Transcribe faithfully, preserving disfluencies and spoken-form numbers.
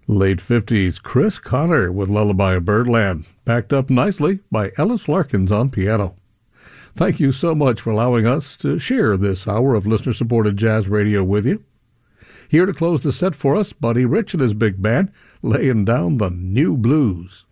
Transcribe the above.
Late fifties Chris Connor with Lullaby of Birdland, backed up nicely by Ellis Larkins on piano. Thank you so much for allowing us to share this hour of listener-supported jazz radio with you. Here to close the set for us, Buddy Rich and his big band, laying down the new blues.